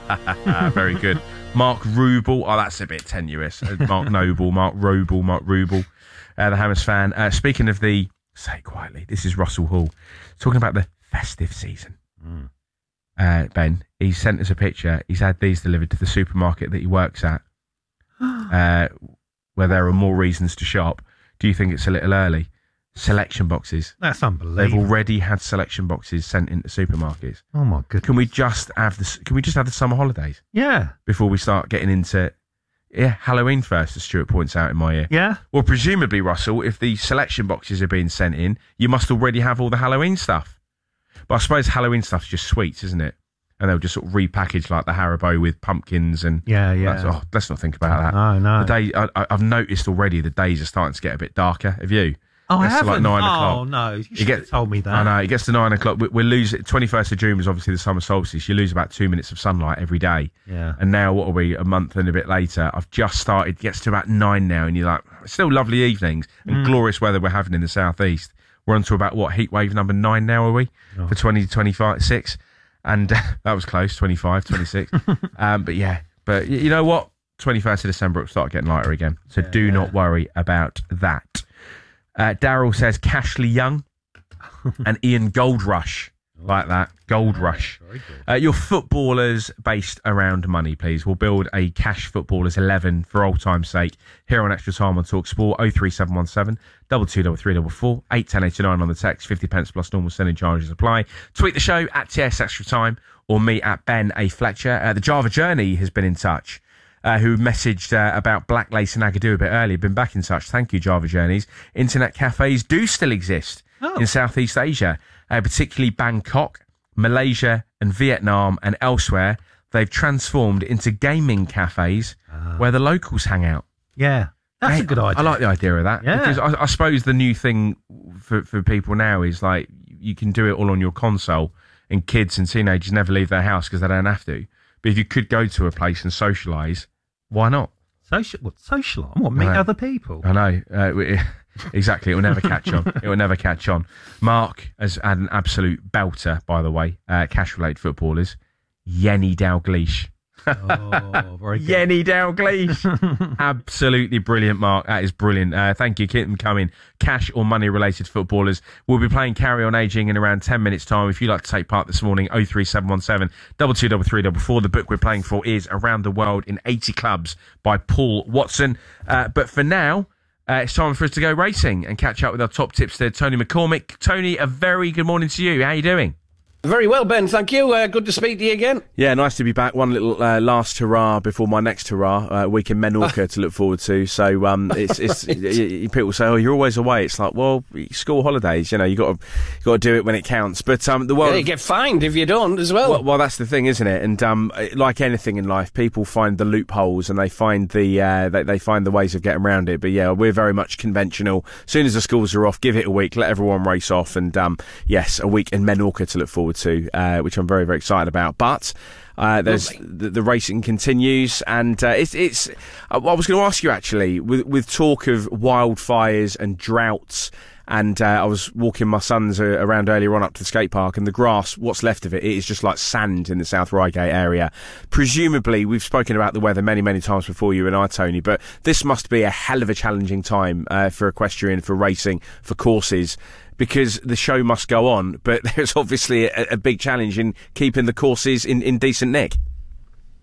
Very good. Mark Rubel. Oh, that's a bit tenuous. Uh, Mark Noble, Mark Robel, Mark Rubel. Uh, the Hammers fan. Uh, speaking of the... Say it quietly. This is Russell Hall. Talking about the festive season. Mm. Uh, Ben, he sent us a picture. He's had these delivered to the supermarket that he works at, uh, where there are more reasons to shop. Do you think it's a little early? Selection boxes. That's unbelievable. They've already had selection boxes sent into supermarkets. Oh my goodness. Can we just have the? Can we just have the summer holidays? Yeah. Before we start getting into, yeah, Halloween first, as Stuart points out in my ear. Yeah. Well, presumably, Russell, if the selection boxes are being sent in, you must already have all the Halloween stuff. But I suppose Halloween stuff's just sweets, isn't it? And they'll just sort of repackage like the Haribo with pumpkins and yeah, yeah. That's, oh, let's not think about that. No, no. The day I, I- I've noticed already the days are starting to get a bit darker. Have you? Oh, I Gets to haven't. like nine o'clock. Oh no, you You should get- have told me that. I know it gets to nine o'clock. We, we lose it. Twenty-first of June was obviously the summer solstice. You lose about two minutes of sunlight every day. Yeah. And now what are we? A month and a bit later. I've just started. It gets to about nine now, and you're like, still lovely evenings and Mm. glorious weather we're having in the southeast. We're on to about what heat wave number nine now, are we? Oh. For twenty twenty-five six, and uh, that was close. twenty-five, twenty-six. um, but yeah, but y- you know what? twenty-first of December it'll start getting lighter again. So Yeah, do yeah. not worry about that. Uh, Daryl says Cashley Young and Ian Goldrush. Like that. Gold Rush. Uh, your footballers based around money, please. We'll build a cash footballers eleven for old time's sake here on Extra Time on Talk Sport. oh three seven one seven double two double three double four eight ten eighty-nine on the text. fifty pence plus normal sending charges apply. Tweet the show at T S Extra Time or me at Ben A. Fletcher. Uh, the Java Journey has been in touch. Uh, who messaged uh, about Black Lace and Agadoo a bit earlier. Been back in touch. Thank you, Java Journeys. Internet cafes do still exist Oh. in Southeast Asia, uh, particularly Bangkok, Malaysia and Vietnam and elsewhere. They've transformed into gaming cafes where the locals hang out. Yeah, that's Hey, a good idea. I like the idea of that. Yeah. Because I, I suppose the new thing for, for people now is like you can do it all on your console, and kids and teenagers never leave their house because they don't have to. But if you could go to a place and socialise, why not? Social, what, social? I want to meet I know. other people. I know. Uh, we- exactly. It will never catch on. It will never catch on. Mark has had an absolute belter, by the way, uh, cash-related footballers. Yenny Dalglish. Oh, very good. Yenny Dalglish. Absolutely brilliant, Mark. That is brilliant. Uh, thank you. Keep them coming. Cash or money-related footballers. We'll be playing Carry On Aging in around ten minutes' time. If you'd like to take part this morning, oh three seven one seven double two double three double four. The book we're playing for is Around the World in eighty Clubs by Paul Watson. Uh, but for now, uh, it's time for us to go racing and catch up with our top tipster, Tony McCormick. Tony, a very good morning to you. How are you doing? Very well, Ben, thank you. Uh, good to speak to you again. Yeah, nice to be back. One little uh, last hurrah before my next hurrah, uh, week in Menorca to look forward to. So um, it's, it's y- y- people say, "Oh, you're always away." It's like, well, school holidays. You know, you got to got to do it when it counts. But um, the world, Yeah, you get fined if you don't as well. well, well, that's the thing, isn't it? And um, like anything in life, people find the loopholes and they find the uh, they, they find the ways of getting around it. But yeah, we're very much conventional. As soon as the schools are off, give it a week, let everyone race off, and um, yes, a week in Menorca to look forward to, uh, which I'm very very excited about. But uh, there's the, the racing continues, and uh, it's it's. I was going to ask you actually, with with talk of wildfires and droughts. And uh, I was walking my sons uh, around earlier on up to the skate park, and the grass, what's left of it, it is just like sand in the South Reigate area. Presumably, we've spoken about the weather many, many times before, you and I, Tony, but this must be a hell of a challenging time uh, for equestrian, for racing, for courses, because the show must go on, but there's obviously a, a big challenge in keeping the courses in, in decent nick.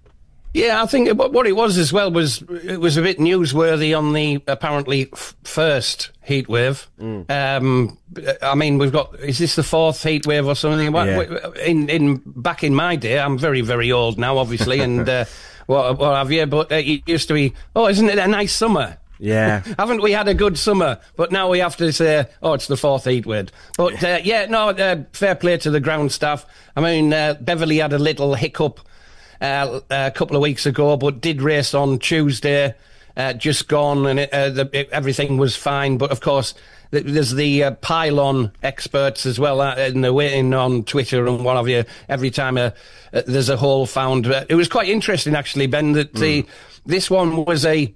Yeah, I think what it was as well was it was a bit newsworthy on the apparently f- first heat wave. Mm. Um, I mean, we've got is this the fourth heat wave or something? Yeah. In in back in my day, I'm very very old now, obviously, and uh, what, what have you? But it used to be, oh, isn't it a nice summer? Yeah. Haven't we had a good summer? But now we have to say, oh, it's the fourth heat wave. But uh, yeah, no, uh, fair play to the ground staff. I mean, uh, Beverley had a little hiccup Uh, a couple of weeks ago, but did race on Tuesday, uh, just gone, and it, uh, the, it, everything was fine. But of course, th- there's the uh, pylon experts as well, uh, and they're waiting on Twitter and what have you. Every time uh, uh, there's a hole found, uh, it was quite interesting actually, Ben. That mm. the this one was a.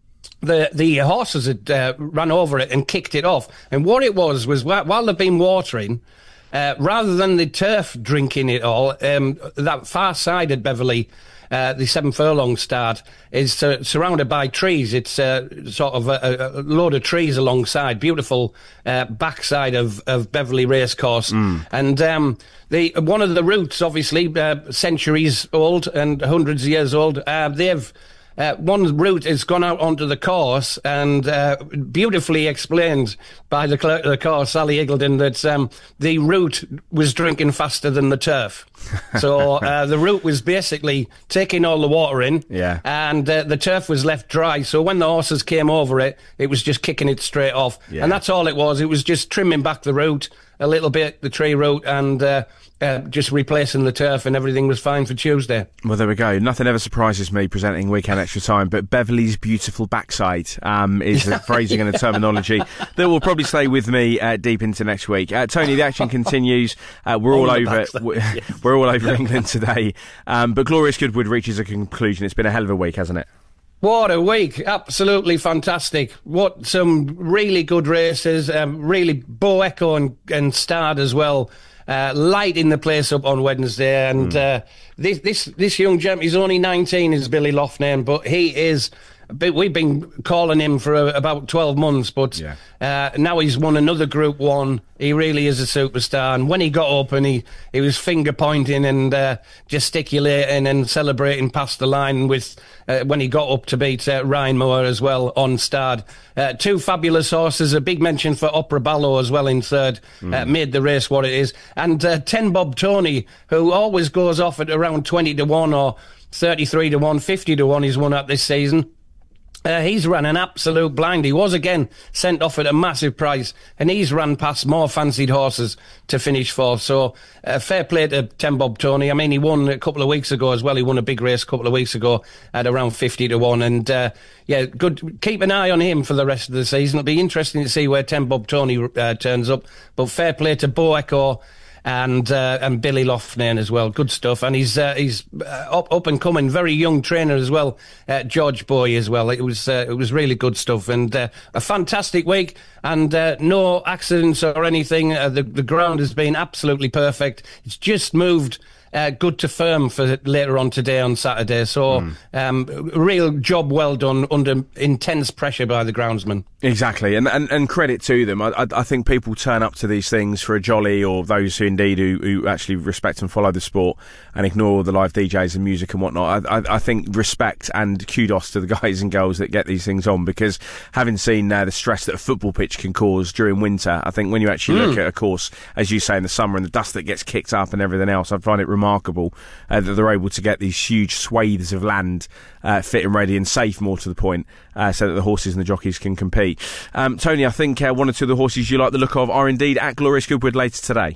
The the horses had uh, run over it and kicked it off, and what it was was while, while they've been watering. Uh, rather than the turf drinking it all, um, that far side of Beverley, uh, the seven furlong start, is uh, surrounded by trees. It's uh, sort of a, a load of trees alongside. Beautiful uh, backside of, of Beverley Racecourse. Mm. And um, the one of the routes, obviously, uh, centuries old and hundreds of years old, uh, they've... Uh, one route has gone out onto the course and uh, beautifully explained by the clerk of the course, Sally Eagleton, that um, the route was drinking faster than the turf. So uh, the route was basically taking all the water in, yeah. and uh, the turf was left dry. So when the horses came over it, it was just kicking it straight off. Yeah. And that's all it was. It was just trimming back the route a little bit, the tree route, and... Uh, Uh, just replacing the turf, and everything was fine for Tuesday. Well, there we go. Nothing ever surprises me presenting Weekend Extra Time, but Beverley's beautiful backside um, is a phrasing and a terminology that will probably stay with me uh, deep into next week. Uh, Tony, the action continues. Uh, we're all over. We're, yeah. we're all over England today, um, but Glorious Goodwood reaches a conclusion. It's been a hell of a week, hasn't it? What a week. Absolutely fantastic. What some really good races. Um, really, Bo Echo and, and Stard as well. Uh, lighting the place up on Wednesday, and mm. uh, this this this young gent, he's only nineteen, is Billy Loughnane, but he is. We've been calling him for uh, about twelve months, but yeah. uh, now he's won another Group One. He really is a superstar. And when he got up and he, he was finger pointing and uh, gesticulating and celebrating past the line with uh, when he got up to beat uh, Ryan Moore as well on Stard. Uh, two fabulous horses. A big mention for Opera Ballo as well in third. Mm. Uh, made the race what it is. And uh, Ten Bob Tony, who always goes off at around twenty to one or thirty-three to one, fifty to one. He's won up this season. Uh, he's run an absolute blind. He was again sent off at a massive price, and he's run past more fancied horses to finish fourth. So uh, fair play to Ten Bob Tony. I mean, he won a couple of weeks ago as well. He won a big race a couple of weeks ago at around fifty to one. And uh, yeah, good. Keep an eye on him for the rest of the season. It'll be interesting to see where Ten Bob Tony uh, turns up. But fair play to Bo Echo and uh, and Billy Loughnane as well. Good stuff. And he's uh, he's uh, up up and coming, very young trainer as well, uh, George Boy as well. It was uh, it was really good stuff, and uh, a fantastic week, and uh, no accidents or anything. Uh, the the ground has been absolutely perfect. It's just moved uh, good to firm for later on today on Saturday. So mm. um, real job well done under intense pressure by the groundsman. Exactly, and, and and credit to them. I, I, I think people turn up to these things for a jolly, or those who indeed who, who actually respect and follow the sport and ignore the live D Js and music and whatnot. I, I, I think respect and kudos to the guys and girls that get these things on, because having seen uh, the stress that a football pitch can cause during winter, I think when you actually mm. look at a course, as you say, in the summer and the dust that gets kicked up and everything else, I find it remarkable uh, that they're able to get these huge swathes of land uh, fit and ready and safe, more to the point, uh, so that the horses and the jockeys can compete. Um, Tony, I think uh, one or two of the horses you like the look of are indeed at Glorious Goodwood later today.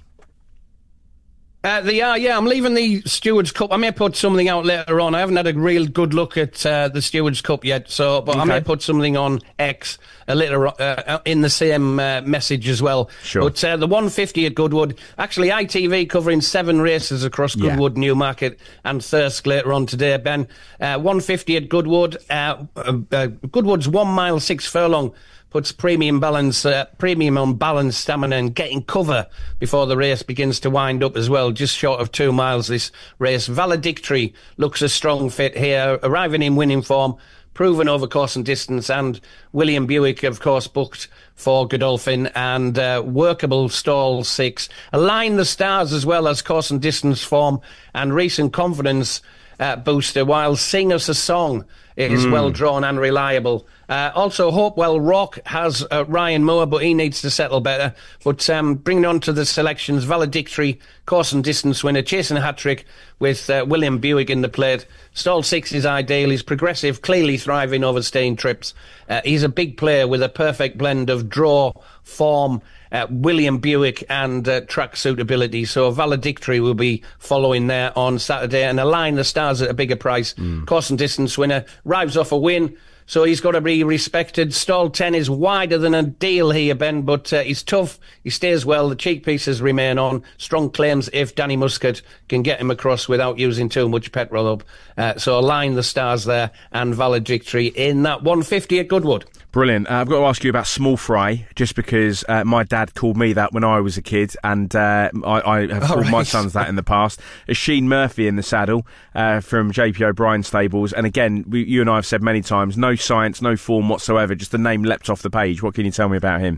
Uh, they are, yeah. I'm leaving the Stewards Cup. I may put something out later on. I haven't had a real good look at uh, the Stewards Cup yet, so but okay. I may put something on X a later uh, in the same uh, message as well. Sure. But uh, the one fifty at Goodwood, actually I T V covering seven races across Goodwood, yeah. Newmarket and Thirsk later on today, Ben. Uh, one fifty at Goodwood. Uh, uh, Goodwood's one mile, six furlong. Puts premium balance, uh, premium on balance, stamina, and getting cover before the race begins to wind up as well. Just short of two miles this race. Valedictory looks a strong fit here, arriving in winning form, proven over course and distance, and William Buick, of course, booked for Godolphin, and uh, workable stall six. Align the Stars as well as course and distance form and recent confidence. uh, booster, while Sing Us a Song is Mm. well drawn and reliable. Uh, also, Hopewell Rock has uh, Ryan Moore, but he needs to settle better. But um, bringing on to the selections, Valedictory, course and distance winner, chasing a hat-trick with uh, William Buick in the plate. Stall six is ideal. He's progressive, clearly thriving over staying trips. Uh, he's a big player with a perfect blend of draw, form, uh, William Buick and uh, track suitability. So Valedictory will be following there on Saturday, and Align the Stars at a bigger price. Mm. Course and distance winner, rides off a win, so he's got to be respected. Stall ten is wider than a deal here, Ben, but uh, he's tough. He stays well. The cheek pieces remain on. Strong claims if Danny Muscat can get him across without using too much petrol up. Uh, so Align the Stars there and Valedictory in that one fifty at Goodwood. Brilliant. Uh, I've got to ask you about Small Fry, just because uh, my dad called me that when I was a kid, and uh, I, I have All called right. my sons that in the past. Sheen Murphy in the saddle uh, from J P O'Brien Stables, and again, we, you and I have said many times, no science, no form whatsoever, just the name leapt off the page. What can you tell me about him?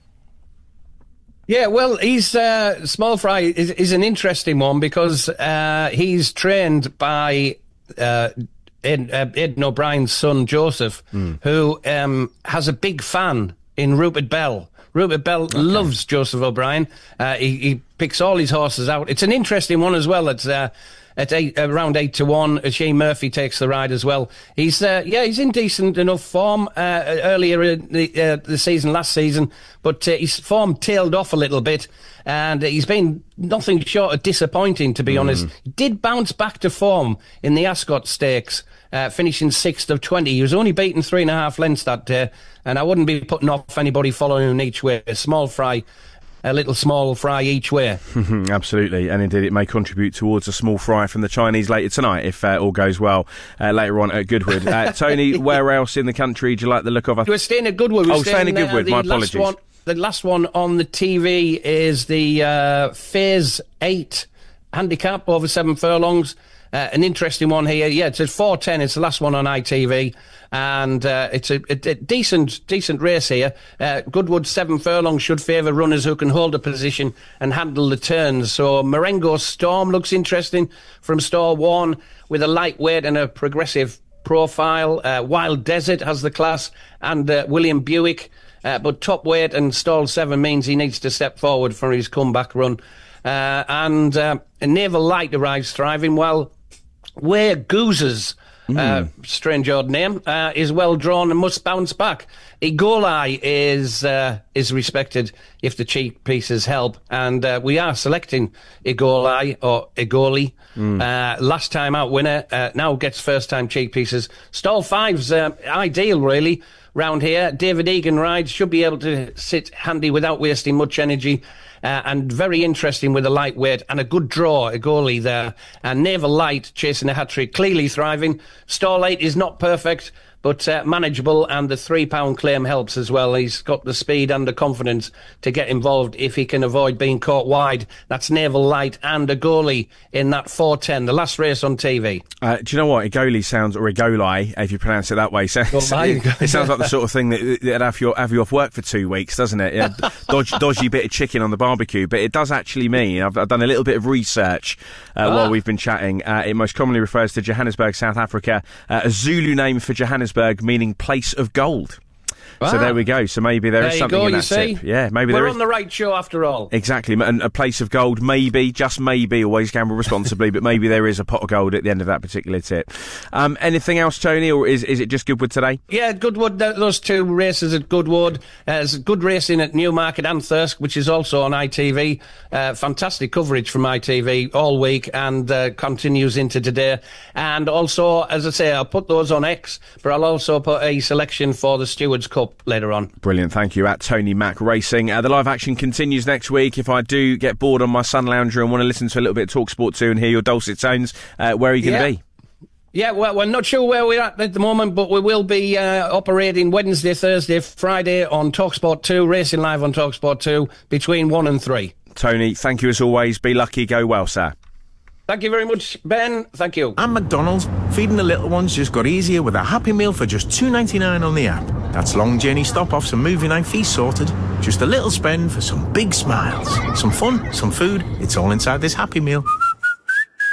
Yeah, well, he's uh, Small Fry is, is an interesting one because uh, he's trained by uh, Ed, uh, Ed O'Brien's son Joseph, Mm. who um, has a big fan in Rupert Bell. Rupert Bell loves Joseph O'Brien. Uh, he, he picks all his horses out. It's an interesting one as well. It's uh, at eight, around eight to one. Shane Murphy takes the ride as well. He's uh, yeah, he's in decent enough form uh, earlier in the, uh, the season, last season, but uh, his form tailed off a little bit, and uh, he's been nothing short of disappointing, to be Mm. honest. He did bounce back to form in the Ascot Stakes, uh, finishing sixth of twenty. He was only beaten three and a half lengths that day, and I wouldn't be putting off anybody following him each way. A Small Fry, a little Small Fry each way. Absolutely, and indeed it may contribute towards a Small Fry from the Chinese later tonight if uh, all goes well uh, later on at Goodwood. Uh, Tony, where else in the country do you like the look of? A... We're staying at Goodwood. We're oh, staying at Goodwood. Uh, My the apologies. Last one, the last one on the T V is the uh, Phase eight handicap over seven furlongs. Uh, an interesting one here. Yeah, it's at four ten. It's the last one on I T V. And uh, it's a, a, a decent decent race here. Uh, Goodwood seven furlongs should favour runners who can hold a position and handle the turns. So Marengo Storm looks interesting from Store One with a lightweight and a progressive profile. Uh, Wild Desert has the class, and uh, William Buick. Uh, but top weight and stall seven means he needs to step forward for his comeback run. Uh, and uh, Naval Light arrives thriving well. Where Goozes, Mm. uh, strange odd name, uh, is well drawn and must bounce back. Igolai is uh, is respected if the cheek pieces help, and uh, we are selecting Igolai or Igoli. Mm. Uh, last time out winner, uh, now gets first time cheek pieces. Stall five's uh, ideal really round here. David Egan rides, should be able to sit handy without wasting much energy. Uh, and very interesting with a lightweight and a good draw, a goalie there. And Naval Light chasing a hat-trick, clearly thriving. Stall eight is not perfect, but uh, manageable, and the three-pound claim helps as well. He's got the speed and the confidence to get involved if he can avoid being caught wide. That's Naval Light and a goalie in that four ten, the last race on T V. Uh, do you know what? Igoli sounds, or Igolai, if you pronounce it that way, sounds, Igolai. it, it sounds like the sort of thing that, that'd have you, have you off work for two weeks, doesn't it? Yeah, dodge, dodgy bit of chicken on the barbecue, but it does actually mean, I've, I've done a little bit of research uh, Ah. while we've been chatting, uh, it most commonly refers to Johannesburg, South Africa, uh, a Zulu name for Johannesburg, meaning place of gold. Ah. So there we go. So maybe there, There is you something go, in you that see? tip. Yeah, maybe We're there is. on the right show after all. Exactly, and a place of gold, maybe, just maybe, always gamble responsibly, but maybe there is a pot of gold at the end of that particular tip. Um, anything else, Tony, or is, is it just Goodwood today? Yeah, Goodwood, th- those two races at Goodwood. Uh, there's good racing at Newmarket and Thirsk, which is also on I T V. Uh, fantastic coverage from I T V all week and uh, continues into today. And also, as I say, I'll put those on X, but I'll also put a selection for the Stewards Cup later on. Brilliant, thank you. At Tony Mack Racing. Uh, the live action continues next week. If I do get bored on my sun lounger and want to listen to a little bit of TalkSport two and hear your dulcet tones, uh, where are you going to Yeah. be? Yeah, well, we're not sure where we're at at the moment, but we will be uh, operating Wednesday, Thursday, Friday on TalkSport two, racing live on TalkSport two, between one and three. Tony, thank you as always. Be lucky, go well, sir. Thank you very much, Ben. Thank you. And McDonald's, feeding the little ones just got easier with a Happy Meal for just two ninety-nine on the app. That's long journey stop-offs and movie night fees sorted. Just a little spend for some big smiles. Some fun, some food, it's all inside this Happy Meal.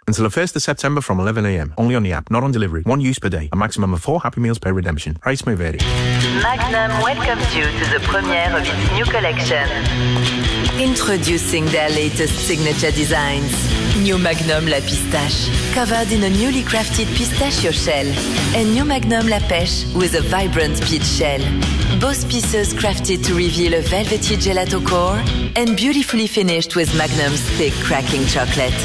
Until the first of September from eleven a m. Only on the app, not on delivery. One use per day. A maximum of four Happy Meals per redemption. Price may vary. Magnum welcomes you to the premiere of its new collection. Introducing their latest signature designs. New Magnum La Pistache, covered in a newly crafted pistachio shell. And New Magnum La Pêche with a vibrant peach shell. Both pieces crafted to reveal a velvety gelato core and beautifully finished with Magnum's thick cracking chocolate.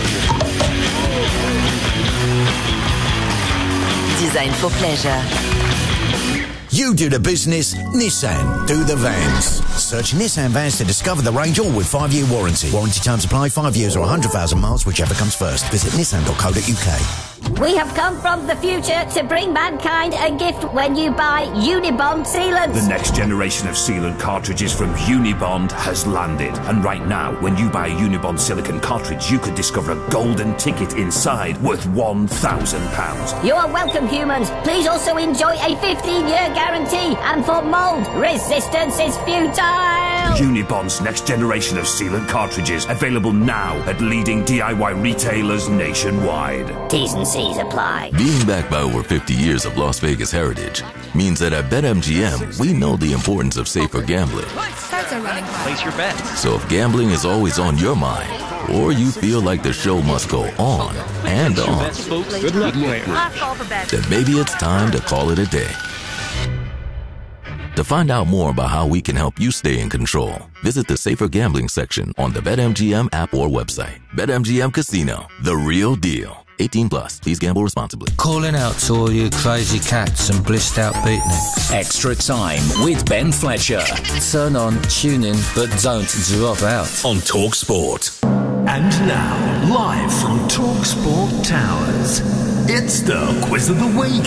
Designed for pleasure. You do the business, Nissan do the vans. Search Nissan Vans to discover the range, all with five-year warranty. Warranty terms apply, five years or one hundred thousand miles, whichever comes first. Visit nissan dot co dot u k. We have come from the future to bring mankind a gift when you buy Unibond sealants. The next generation of sealant cartridges from Unibond has landed. And right now, when you buy a Unibond silicone cartridge, you could discover a golden ticket inside worth one thousand pounds. You are welcome, humans. Please also enjoy a fifteen-year guarantee. And for mould, resistance is futile. Unibond's next generation of sealant cartridges, available now at leading D I Y retailers nationwide. T's and C's apply. Being backed by over fifty years of Las Vegas heritage means that at BetMGM, we know the importance of safer gambling. Cards are running high. Place your bets. So if gambling is always on your mind, or you feel like the show must go on and on, Good luck, then maybe it's time to call it a day. To find out more about how we can help you stay in control, visit the Safer Gambling section on the BetMGM app or website. BetMGM Casino, the real deal. eighteen plus. Please gamble responsibly. Calling out to all you crazy cats and blissed out beatniks. Extra time with Ben Fletcher. Turn on, tune in, but don't drop out. On Talk Sport. And now, live from Talk Sport Towers, it's the Quiz of the Week.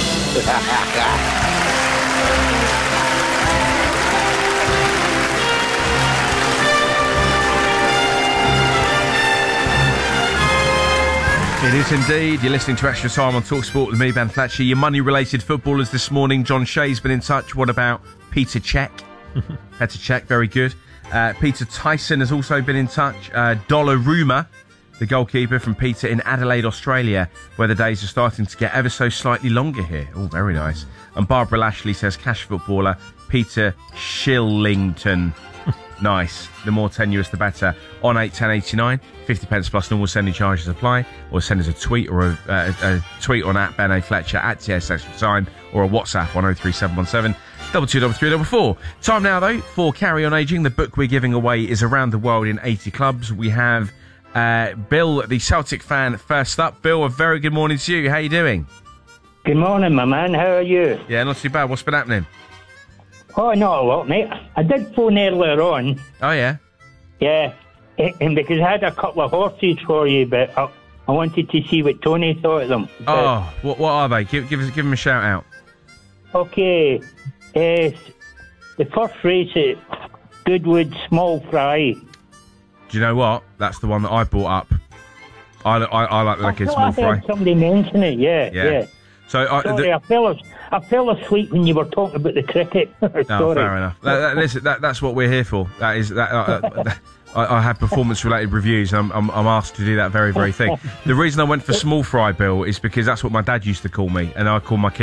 It is indeed. You're listening to Extra Time on TalkSport with me, Ben Fletcher. Your money-related footballers this morning. John Shea's been in touch. What about Peter Cech? Petr Cech, very good. Uh, Peter Tyson has also been in touch. Uh, Donnarumma, the goalkeeper from Peter in Adelaide, Australia, where the days are starting to get ever so slightly longer here. Oh, very nice. And Barbara Lashley says cash footballer Peter Shillington. Nice. The more tenuous, the better. On eight ten eighty-nine, fifty pence plus normal sending charges apply. Or send us a tweet or a, uh, a tweet on at Ben A. Fletcher at T S Extra Time, or a WhatsApp on oh three seven one seven, two two three three four. Time now, though, for Carry On Aging. The book we're giving away is Around the World in eighty Clubs. We have uh, Bill, the Celtic fan, first up. Bill, a very good morning to you. How are you doing? Good morning, my man. How are you? Yeah, not too bad. What's been happening? Oh, not a lot, mate. I did phone earlier on. Oh, yeah? Yeah, and because I had a couple of horses for you, but I, I wanted to see what Tony thought of them. Oh, what, what are they? Give, give, us, give them a shout out. Okay, uh, the first race at Goodwood Small Fry. Do you know what? That's the one that I brought up. I, I, I like the Liquid Small I Fry. heard somebody mention it, yeah, yeah. Yeah. So I, Sorry, the, I fell asleep. I fell asleep when you were talking about the cricket. no, Sorry. fair enough. That, that, listen, that, that's what we're here for. That is that. Uh, I, I have performance-related reviews, and I'm, I'm, I'm asked to do that very, very thing. The reason I went for small fry, Bill, is because that's what my dad used to call me, and I call my kids